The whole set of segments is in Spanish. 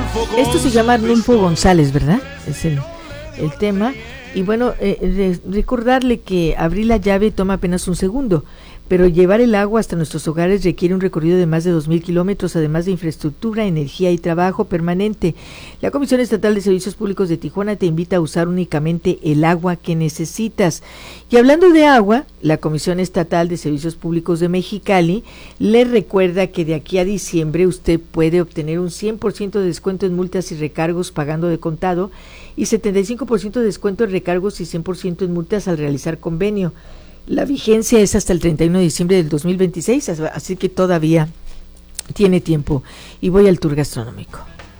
Esto se llama Arnulfo González, ¿verdad? Es el tema. Y bueno, recordarle que abrir la llave toma apenas un segundo, pero llevar el agua hasta nuestros hogares requiere un recorrido de más de 2,000 kilómetros, además de infraestructura, energía y trabajo permanente. La Comisión Estatal de Servicios Públicos de Tijuana te invita a usar únicamente el agua que necesitas. Y hablando de agua, la Comisión Estatal de Servicios Públicos de Mexicali le recuerda que de aquí a diciembre usted puede obtener un 100% de descuento en multas y recargos pagando de contado y 75% de descuento en recargos y 100% en multas al realizar convenio. La vigencia es hasta el 31 de diciembre del 2026, así que todavía tiene tiempo. Y voy al tour gastronómico.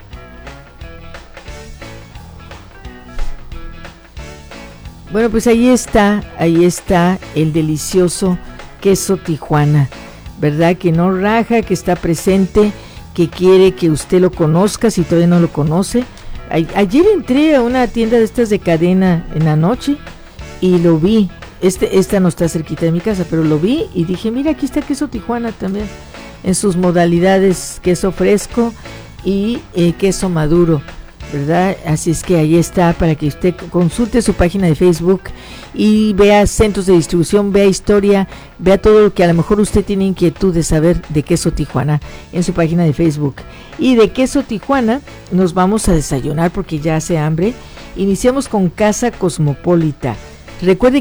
Bueno, pues ahí está el delicioso queso Tijuana, ¿verdad? Que no raja, que está presente, que quiere que usted lo conozca si todavía no lo conoce. Ayer entré a una tienda de estas de cadena en la noche y lo vi. Esta no está cerquita de mi casa, pero lo vi y dije, mira, aquí está queso Tijuana también, en sus modalidades, queso fresco y queso maduro, ¿verdad? Así es que ahí está para que usted consulte su página de Facebook y vea centros de distribución, vea historia, vea todo lo que a lo mejor usted tiene inquietud de saber de queso Tijuana en su página de Facebook. Y de queso Tijuana nos vamos a desayunar porque ya hace hambre. Iniciamos con Casa Cosmopolita. Recuerde